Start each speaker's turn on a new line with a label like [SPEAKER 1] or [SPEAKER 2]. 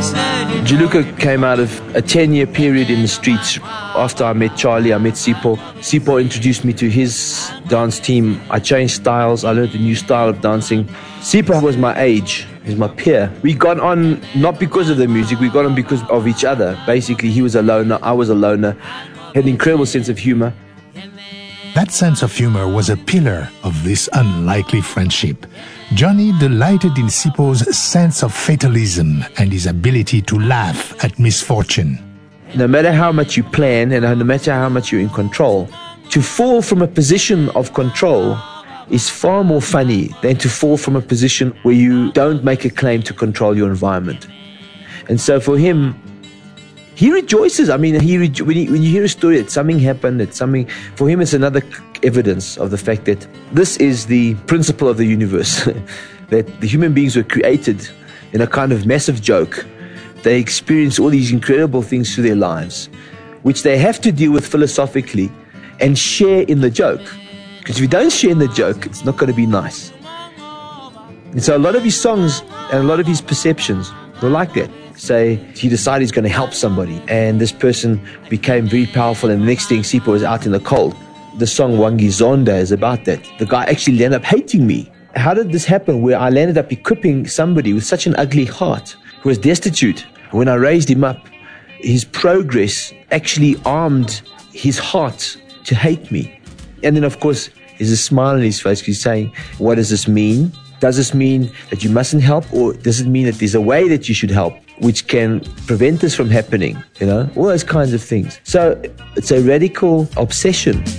[SPEAKER 1] Juluka came out of a 10-year period in the streets. After I met Charlie, I met Sipho. Sipho introduced me to his dance team. I changed styles. I learned a new style of dancing. Sipho was my age. He was my peer. We got on not because of the music. We got on because of each other. Basically, he was a loner. I was a loner. Had an incredible sense of humor.
[SPEAKER 2] That sense of humor was a pillar of this unlikely friendship. Johnny delighted in Sipho's sense of fatalism and his ability to laugh at misfortune.
[SPEAKER 1] No matter how much you plan and no matter how much you're in control, to fall from a position of control is far more funny than to fall from a position where you don't make a claim to control your environment. And so for him, he rejoices. I mean, when you hear a story that something happened, for him it's another evidence of the fact that this is the principle of the universe, that the human beings were created in a kind of massive joke. They experience all these incredible things through their lives, which they have to deal with philosophically and share in the joke. Because if you don't share in the joke, it's not going to be nice. And so a lot of his songs and a lot of his perceptions were like that. Say he decided he's going to help somebody and this person became very powerful, and the next thing Sipho was out in the cold. The song Wangizonda is about that. The guy actually ended up hating me. How did this happen where I landed up equipping somebody with such an ugly heart who was destitute? When I raised him up, his progress actually armed his heart to hate me. And then of course there's a smile on his face. He's saying, what does this mean? Does this mean that you mustn't help, or does it mean that there's a way that you should help which can prevent this from happening? You know, all those kinds of things. So it's a radical obsession.